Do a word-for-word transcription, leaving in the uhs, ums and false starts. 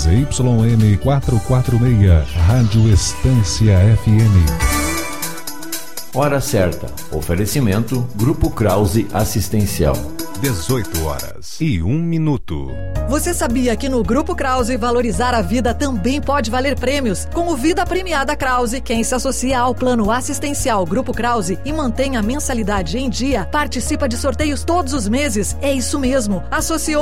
Z Y M quatrocentos e quarenta e seis, Rádio Estância F M. Hora certa. Oferecimento Grupo Krause Assistencial. dezoito horas e um minuto. Você sabia que no Grupo Krause valorizar a vida também pode valer prêmios? Com o Vida Premiada Krause, quem se associa ao plano assistencial Grupo Krause e mantém a mensalidade em dia, participa de sorteios todos os meses. É isso mesmo. Associou